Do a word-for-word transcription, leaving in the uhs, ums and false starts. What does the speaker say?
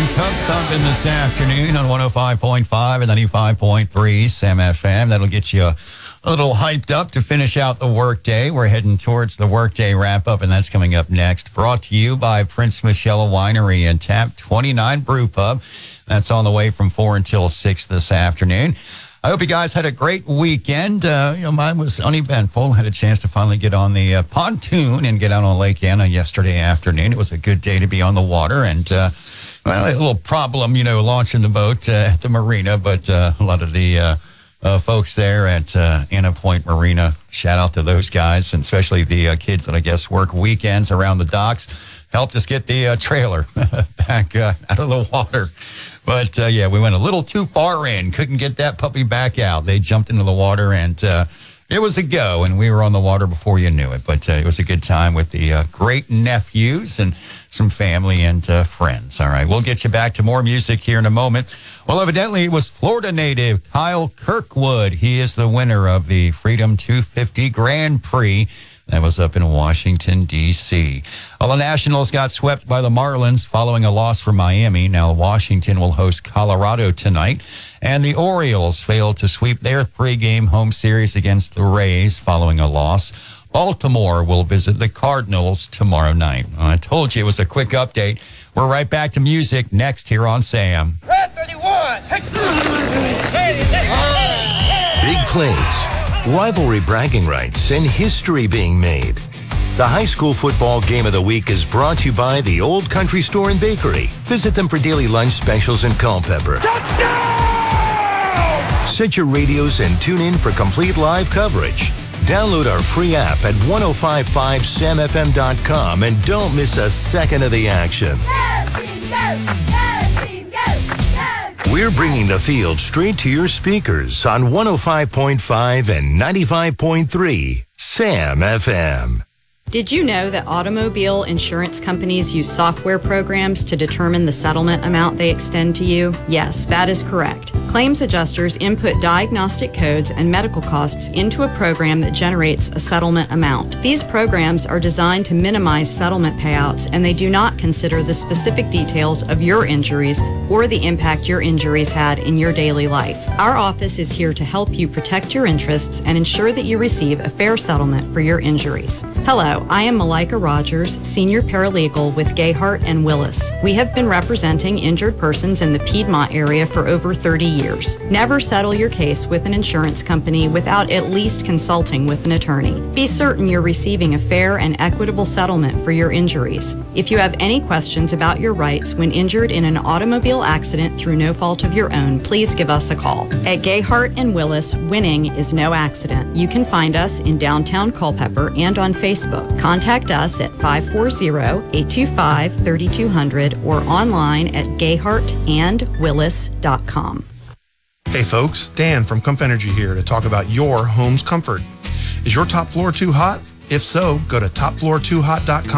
Tub Thumping this afternoon on one oh five point five and ninety-five point three Sam F M. That'll get you a little hyped up to finish out the workday. We're heading towards the workday wrap-up, and that's coming up next. Brought to you by Prince Michelle Winery and Tap twenty-nine Brew Pub. That's on the way from four until six this afternoon. I hope you guys had a great weekend. Uh, you know, mine was uneventful. Had a chance to finally get on the uh, pontoon and get out on Lake Anna yesterday afternoon. It was a good day to be on the water, and uh, well, a little problem, you know, launching the boat uh, at the marina, but uh, a lot of the uh, uh, folks there at uh, Anna Point Marina, shout out to those guys, and especially the uh, kids that I guess work weekends around the docks, helped us get the uh, trailer back uh, out of the water. But, uh, yeah, we went a little too far in. Couldn't get that puppy back out. They jumped into the water, and uh, it was a go, and we were on the water before you knew it. But uh, it was a good time with the uh, great nephews and some family and uh, friends. All right, we'll get you back to more music here in a moment. Well, evidently, it was Florida native Kyle Kirkwood. He is the winner of the Freedom two fifty Grand Prix. That was up in Washington, D C Well, the Nationals got swept by the Marlins following a loss for Miami. Now Washington will host Colorado tonight. And the Orioles failed to sweep their three-game home series against the Rays following a loss. Baltimore will visit the Cardinals tomorrow night. I told you it was a quick update. We're right back to music next here on Sam. thirty-one. Big plays, rivalry bragging rights, and history being made. The high school football game of the week is brought to you by the Old Country Store and Bakery. Visit them for daily lunch specials in Culpeper. Touchdown! Set your radios and tune in for complete live coverage. Download our free app at ten fifty-five sam f m dot com and don't miss a second of the action. Go, team, go! Go, team, go! Go, team, We're bringing the field straight to your speakers on one oh five point five and ninety-five point three Sam F M. Did you know that automobile insurance companies use software programs to determine the settlement amount they extend to you? Yes, that is correct. Claims adjusters input diagnostic codes and medical costs into a program that generates a settlement amount. These programs are designed to minimize settlement payouts, and they do not consider the specific details of your injuries or the impact your injuries had in your daily life. Our office is here to help you protect your interests and ensure that you receive a fair settlement for your injuries. Hello, I am Malika Rogers, Senior Paralegal with Gayhart and Willis. We have been representing injured persons in the Piedmont area for over thirty years. Never settle your case with an insurance company without at least consulting with an attorney. Be certain you're receiving a fair and equitable settlement for your injuries. If you have any questions about your rights when injured in an automobile accident through no fault of your own, please give us a call. At Gayhart and Willis, winning is no accident. You can find us in downtown Culpeper and on Facebook. Contact us at five four zero, eight two five, three two zero zero or online at gayhart and willis dot com. Hey folks, Dan from Comf Energy here to talk about your home's comfort. Is your top floor too hot? If so, go to top floor too hot dot com